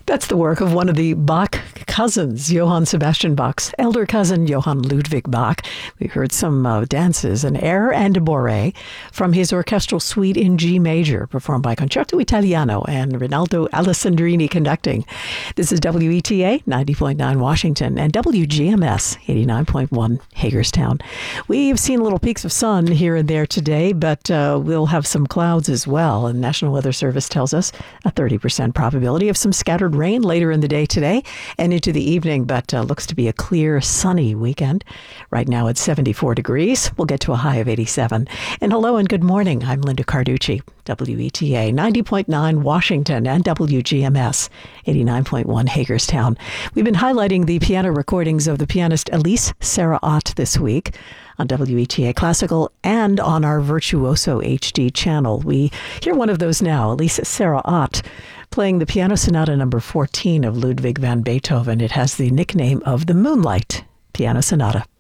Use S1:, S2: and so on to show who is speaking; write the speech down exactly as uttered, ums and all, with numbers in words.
S1: That's the work of one of the Bach cousins, Johann Sebastian Bach's elder cousin, Johann Ludwig Bach. We heard some uh, dances, an air and a bourrée from his orchestral suite in G major, performed by Concerto Italiano and Rinaldo Alessandrini conducting. This is W E T A ninety point nine Washington and W G M S eighty-nine point one Hagerstown. We've seen little peaks of sun here and there today, but uh, we'll have some clouds as well. And the National Weather Service tells us a thirty percent probability of some scattered rain later in the day today and into the evening, but uh, looks to be a clear, sunny weekend. Right now it's seventy-four degrees. We'll get to a high of eighty-seven. And hello and good morning. I'm Linda Carducci, W E T A ninety point nine Washington and W G M S eighty-nine point one Hagerstown. We've been highlighting the piano recordings of the pianist Elise Sarah Ott this week on W E T A Classical and on our Virtuoso H D channel. We hear one of those now, Elise Sarah Ott, playing the Piano Sonata number fourteen of Ludwig van Beethoven. It has the nickname of the Moonlight Piano Sonata.